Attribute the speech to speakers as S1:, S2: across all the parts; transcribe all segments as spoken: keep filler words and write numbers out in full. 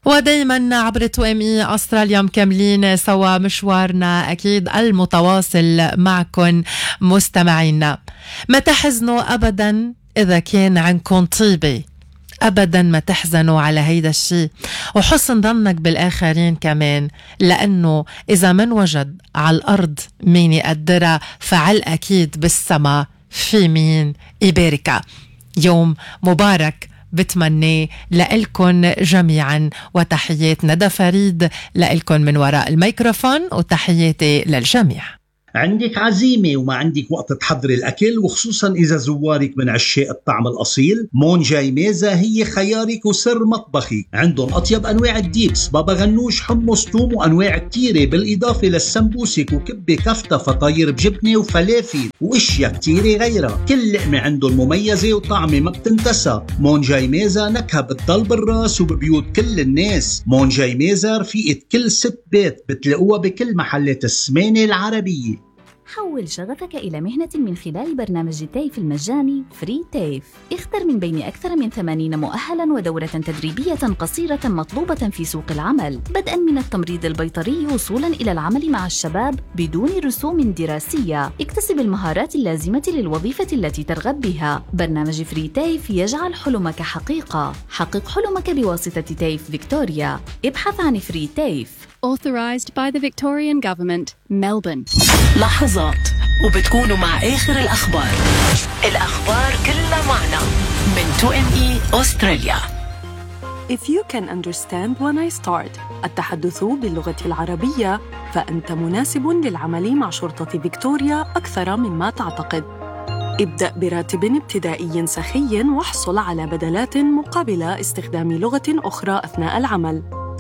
S1: ودايما عبر تو ام اي استراليا مكملين سوا مشوارنا اكيد المتواصل معكم مستمعينا. ما تحزنوا ابدا اذا كان عنكم طيبه، ابدا ما تحزنوا على هيدا الشيء، وحسن ظنك بالاخرين كمان، لانه اذا من وجد على الارض مين يقدرها فعل اكيد بالسما في مين يباركها. يوم مبارك بتمنى لإلكن جميعا، وتحيات ندى فريد لإلكن من وراء الميكروفون، وتحياتي للجميع.
S2: عندك عزيمة وما عندك وقت تحضري الأكل، وخصوصا إذا زوارك من عشاق الطعم الأصيل، مون جاي ميزة هي خيارك وسر مطبخي. عندهم أطيب أنواع الديبس، بابا غنوش، حمص، توم، وأنواع كتيرة، بالإضافة للسمبوسك وكبة كفتة فطاير بجبنة وفلافل وإشياء كتيرة غيرها. كل لقمة عندهم مميزة وطعمة ما بتنتسى. مون جاي ميزة نكهة بتضل بالراس وببيوت كل الناس. مون جاي ميزة رفيقة كل ست بيت، بتلاقوها بكل محلات السمانة العربية.
S3: حول شغفك إلى مهنة من خلال برنامج تيف المجاني فري تيف. اختر من بين أكثر من ثمانين مؤهلاً ودورة تدريبية قصيرة مطلوبة في سوق العمل، بدءاً من التمريض البيطري وصولاً إلى العمل مع الشباب بدون رسوم دراسية. اكتسب المهارات اللازمة للوظيفة التي ترغب بها. برنامج فري تيف يجعل حلمك حقيقة. حقق حلمك بواسطة تيف فيكتوريا. ابحث عن فري تيف.
S4: Authorized by the Victorian Government, Melbourne.
S5: لحظات وبتكونوا مع آخر الأخبار. الأخبار كلها معنا من تو إم إي أستراليا.
S6: If you can understand when I start التحدث باللغة العربية، فأنت مناسب للعمل مع شرطة فيكتوريا أكثر مما تعتقد. ابدأ براتب ابتدائي سخي واحصل على بدلات مقابل استخدام لغة أخرى أثناء العمل.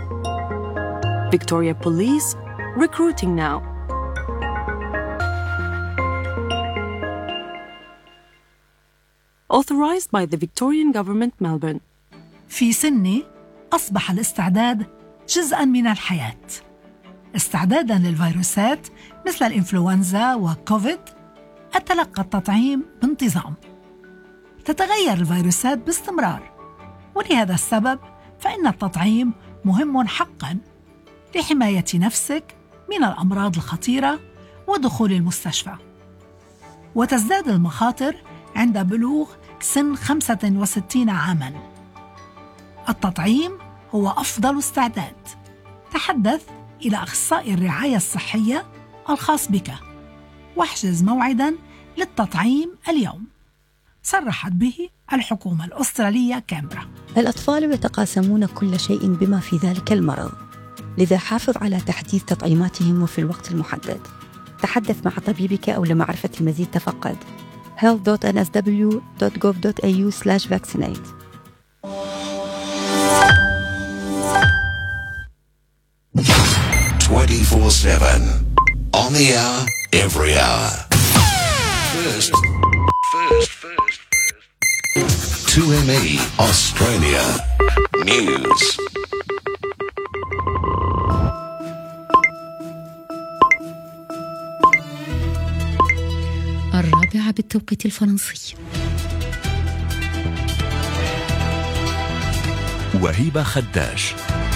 S6: Victoria Police, recruiting now. Authorized by the Victorian Government, Melbourne.
S7: في سني أصبح الاستعداد جزءاً من الحياة. استعداداً للفيروسات مثل الإنفلونزا وكوفيد، أتلقى التطعيم بانتظام. تتغير الفيروسات باستمرار، ولهذا السبب فإن التطعيم مهم حقاً لحماية نفسك من الأمراض الخطيرة ودخول المستشفى. وتزداد المخاطر عند بلوغ سن خمسة وستين عاماً. التطعيم هو أفضل استعداد. تحدث إلى أخصائي الرعاية الصحية الخاص بك واحجز موعداً للتطعيم اليوم. صرحت به الحكومة الأسترالية كامبرا.
S8: الأطفال يتقاسمون كل شيء بما في ذلك المرض، لذا حافظ على تحديث تطعيماتهم وفي الوقت المحدد. تحدث مع طبيبك أو لمعرفة المزيد تفقد health dot n s w dot gov dot a u slash vaccinate.
S9: twenty-four seven on the hour, every hour. First, first, first, first. two M E Australia News.
S3: الرابعة بالتوقيت الفرنسي.
S10: وهيبة خداش.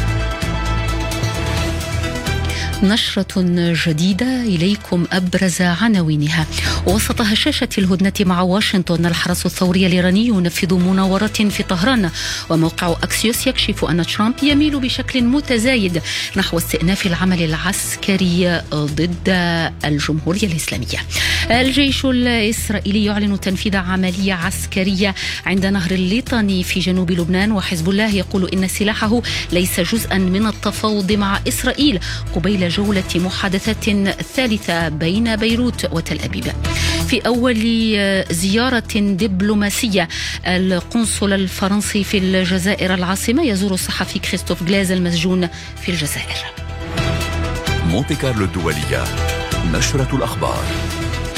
S3: نشرة جديدة إليكم أبرز عناوينها. وسط هشاشة الهدنة مع واشنطن، الحرس الثوري الإيراني ينفذ مناورات في طهران. وموقع أكسيوس يكشف أن ترامب يميل بشكل متزايد نحو استئناف العمل العسكري ضد الجمهورية الإسلامية. الجيش الإسرائيلي يعلن تنفيذ عملية عسكرية عند نهر الليطاني في جنوب لبنان. وحزب الله يقول إن سلاحه ليس جزءا من التفاوض مع إسرائيل قبيل جولة محادثات ثالثة بين بيروت وتل أبيب. في أول زيارة دبلوماسية، القنصل الفرنسي في الجزائر العاصمة يزور الصحفي كريستوف غلاز المسجون في الجزائر.
S10: مونتي كارلو الدولية، نشرة الأخبار.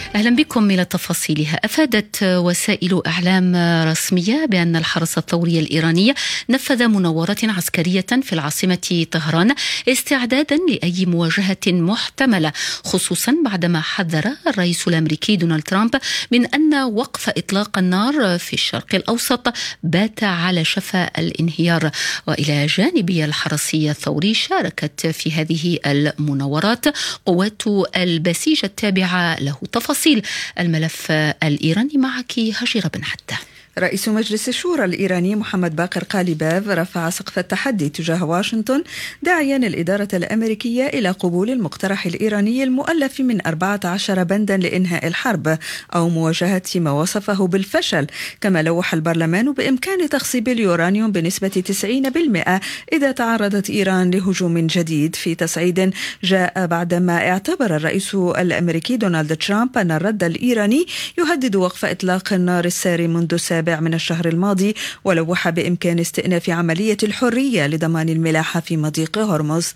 S3: أهلا بكم إلى تفاصيلها. أفادت وسائل إعلام رسمية بأن الحرس الثوري الإيراني نفذ مناورات عسكرية في العاصمة طهران استعدادا لأي مواجهة محتملة، خصوصا بعدما حذر الرئيس الأمريكي دونالد ترامب من أن وقف إطلاق النار في الشرق الأوسط بات على شفا الانهيار. وإلى جانب الحرس الثوري شاركت في هذه المناورات قوات البسيج التابعة له. تفاصيل الملف الإيراني معك هجيرة بن حتى.
S11: رئيس مجلس الشورى الإيراني محمد باقر قاليباف رفع سقف التحدي تجاه واشنطن، داعيا الإدارة الأمريكية إلى قبول المقترح الإيراني المؤلف من أربعة عشر بندا لإنهاء الحرب أو مواجهة ما وصفه بالفشل. كما لوح البرلمان بإمكان تخصيب اليورانيوم بنسبة تسعين بالمئة إذا تعرضت إيران لهجوم جديد، في تصعيد جاء بعدما اعتبر الرئيس الأمريكي دونالد ترامب أن الرد الإيراني يهدد وقف إطلاق النار الساري منذ السابع من الشهر الماضي، ولوح بإمكان استئناف عملية الحرية لضمان الملاحة في مضيق هرمز.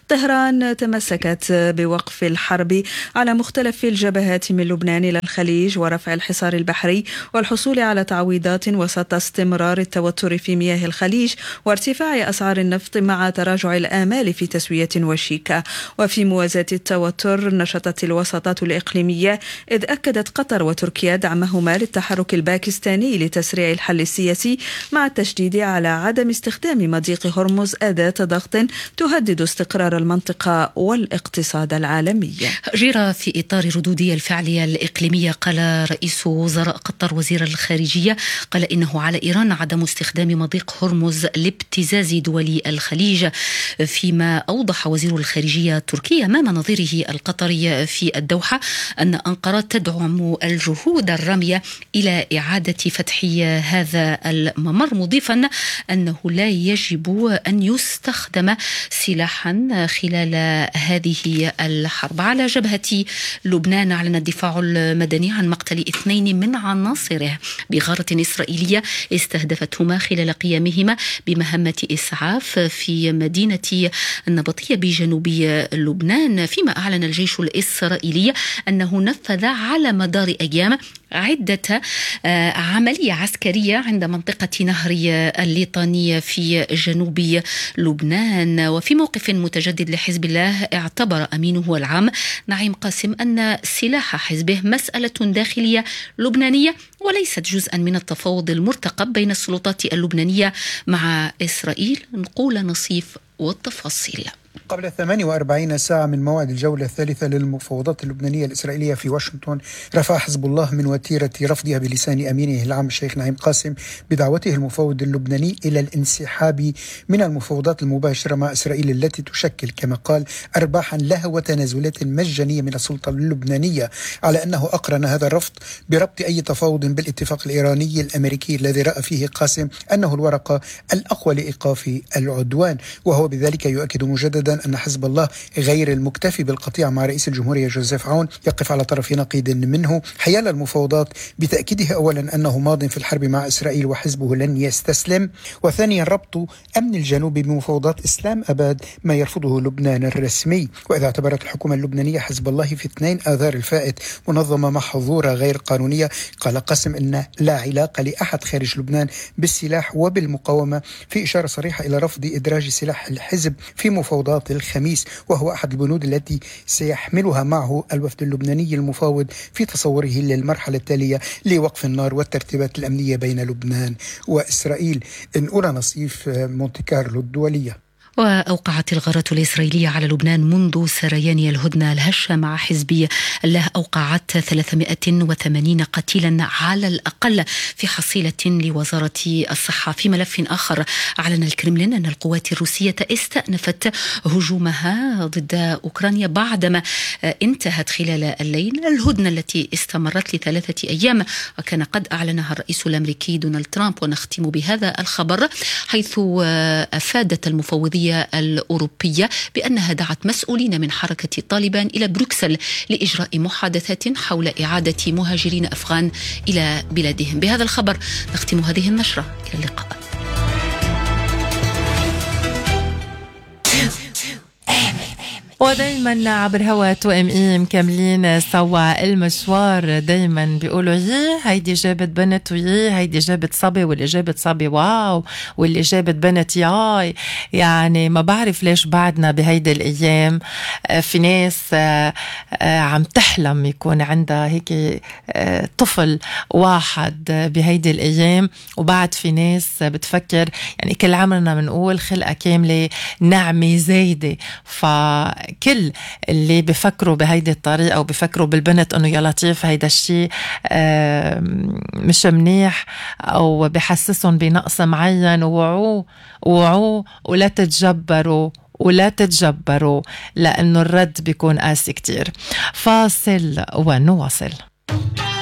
S11: طهران تمسكت بوقف الحرب على مختلف الجبهات من لبنان إلى الخليج ورفع الحصار البحري والحصول على تعويضات وسط استمرار التوتر في مياه الخليج وارتفاع أسعار النفط مع تراجع الآمال في تسوية وشيكا. وفي موازاة التوتر نشطت الوساطات الإقليمية، إذ أكدت قطر وتركيا دعمهما للتحرك الباكستاني لتسريع الحل السياسي، مع التشديد على عدم استخدام مضيق هرمز أداة ضغط تهدد استقرار المنطقة والاقتصاد العالمي.
S3: جرى في إطار ردود الفعل الإقليمية، قال رئيس وزراء قطر وزير الخارجية قال إنه على إيران عدم استخدام مضيق هرمز لابتزاز دول الخليج، فيما أوضح وزير الخارجية التركي أمام نظيره القطري في الدوحة أن أنقرة تدعم الجهود الرامية إلى إعادة فتح هذا الممر، مضيفا أنه لا يجب أن يستخدم سلاحا خلال هذه الحرب. على جبهة لبنان أعلن الدفاع المدني عن مقتل اثنين من عناصره بغارة إسرائيلية استهدفتهما خلال قيامهما بمهمة إسعاف في مدينة النبطية بجنوب لبنان، فيما أعلن الجيش الإسرائيلي أنه نفذ على مدار أيام عدة عملية عسكرية عند منطقة نهر الليطاني في جنوب لبنان. وفي موقف متجدد لحزب الله اعتبر أمينه العام نعيم قاسم أن سلاح حزبه مسألة داخلية لبنانية وليست جزءا من التفاوض المرتقب بين السلطات اللبنانية مع إسرائيل. نقول نصيف والتفاصيل.
S12: قبل ثمانية وأربعين ساعة من موعد الجولة الثالثة للمفاوضات اللبنانية الإسرائيلية في واشنطن، رفع حزب الله من وتيرة رفضها بلسان أمينه العام الشيخ نعيم قاسم بدعوته المفاوض اللبناني إلى الانسحاب من المفاوضات المباشرة مع إسرائيل التي تشكل كما قال أرباحا لها وتنازلات مجانية من السلطة اللبنانية، على أنه أقرن هذا الرفض بربط أي تفاوض بالاتفاق الإيراني الأمريكي الذي رأى فيه قاسم أنه الورقة الأقوى لإيقاف العدوان. وهو بذلك يؤكد مجددا أن حزب الله غير المكتفي بالقطيعة مع رئيس الجمهورية جوزيف عون يقف على طرف نقيض منه حيال المفاوضات، بتأكيده أولا أنه ماض في الحرب مع إسرائيل وحزبه لن يستسلم، وثانيا ربط أمن الجنوب بمفاوضات إسلام أباد ما يرفضه لبنان الرسمي. وإذا اعتبرت الحكومة اللبنانية حزب الله في اثنين آذار الفائت منظمة محظورة غير قانونية، قال قاسم أن لا علاقة لأحد خارج لبنان بالسلاح وبالمقاومة، في إشارة صريحة إلى رفض إدراج سلاح الحزب في مفاوضات الخميس، وهو أحد البنود التي سيحملها معه الوفد اللبناني المفاوض في تصوره للمرحلة التالية لوقف النار والترتيبات الأمنية بين لبنان وإسرائيل. إن أولى نصيف مونتي كارلو الدولية.
S3: وأوقعت الغارة الإسرائيلية على لبنان منذ سريان الهدنة الهشة مع حزب الله أوقعت ثلاثمائة وثمانين قتيلا على الأقل في حصيلة لوزارة الصحة. في ملف آخر أعلن الكرملين أن القوات الروسية استأنفت هجومها ضد أوكرانيا بعدما انتهت خلال الليل الهدنة التي استمرت لثلاثة أيام، وكان قد أعلنها الرئيس الأمريكي دونالد ترامب. ونختم بهذا الخبر حيث أفادت المفوضية الأوروبية بأنها دعت مسؤولين من حركة طالبان إلى بروكسل لإجراء محادثات حول إعادة مهاجرين أفغان إلى بلادهم. بهذا الخبر نختم هذه النشرة، إلى اللقاء.
S1: ودايما عبر هوا تو ام اي مكملين سوا المشوار. دايما بيقولوا يي هيدي جابت بنت ويي هيدي جابت صبي واللي جابت صبي واو واللي جابت بنت ياي. يعني ما بعرف ليش بعدنا بهيدي الايام في ناس عم تحلم يكون عندها هيك طفل واحد بهيدي الايام، وبعد في ناس بتفكر يعني كل عمرنا بنقول خلقة كاملة نعمة زايدة. فكل اللي بفكروا بهيدي الطريقة وبفكروا بالبنت انه يا لطيف هيدا الشيء مش منيح او بحسسهم بنقص معين، ووعوه ووعوه ولا تتجبروا ولا تتجبروا لأنه الرد بيكون قاسي كتير. فاصل ونواصل.